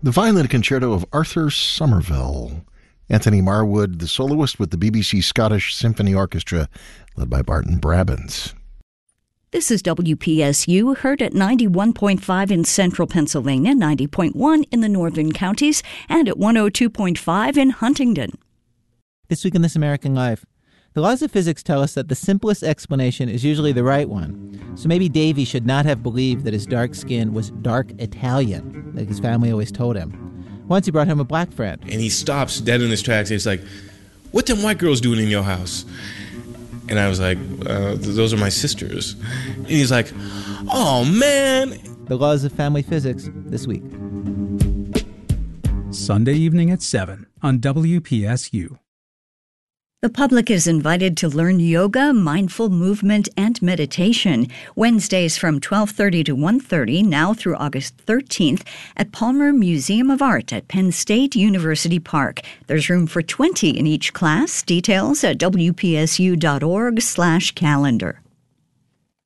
The Violin Concerto of Arthur Somerville. Anthony Marwood, the soloist with the BBC Scottish Symphony Orchestra, led by Barton Brabbins. This is WPSU, heard at 91.5 in central Pennsylvania, 90.1 in the northern counties, and at 102.5 in Huntingdon. This week in This American Life, the laws of physics tell us that the simplest explanation is usually the right one. So maybe Davy should not have believed that his dark skin was dark Italian, like his family always told him. Once he brought home a black friend. And he stops dead in his tracks. He's like, "What them white girls doing in your house?" And I was like, "Those are my sisters." And he's like, "Oh, man." The laws of family physics this week. Sunday evening at 7 on WPSU. The public is invited to learn yoga, mindful movement, and meditation Wednesdays from 12:30 to 1:30, now through August 13th, at Palmer Museum of Art at Penn State University Park. There's room for 20 in each class. Details at wpsu.org/calendar.